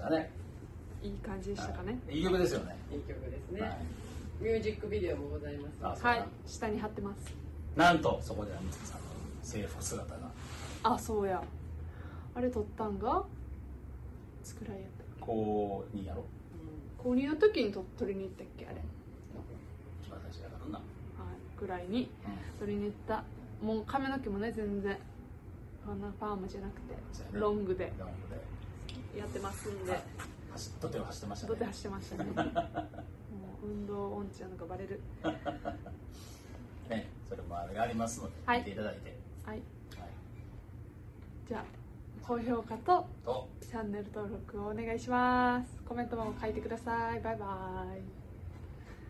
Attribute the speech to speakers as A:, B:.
A: かね。
B: いい感じでしたかね。
A: いい曲ですよね。
C: いい曲ですね。ミュージックビデオもございます。
B: はい、下に貼ってます。
A: なんとそこでみつさんの制服姿が。
B: あ、そうや。あれ撮ったんがいつくらいやったっけ。
A: 高2やろ。
B: 高2の時に撮りに行ったっけあれ。
A: 一番最初やからな。
B: はい、ぐらいに撮りに行った。もう髪の毛もね全然こんなパーマじゃなくてロングでやってますんで。
A: 土手を走ってましたね。
B: 土手走ってましたね。もう運動音痴なのがバレる。
A: ね、それもありますので、
B: はい、
A: 見ていただいて。
B: はい。はい、じゃあ高評価と
A: チ
B: ャンネル登録をお願いします。コメントも書いてください。バイバイ。